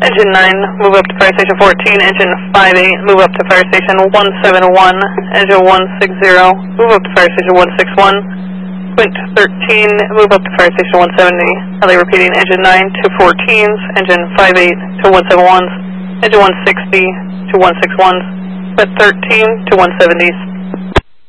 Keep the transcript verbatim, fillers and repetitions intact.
Engine nine, move up to fire station fourteen. Engine five eight, move up to fire station one seven one. Engine one six zero, move up to fire station one six one. Quint thirteen, move up to fire station one seventy. L A repeating, engine nine to fourteens, engine five eight to one seven ones, engine one sixty to one six ones, Quint thirteen to one seventies.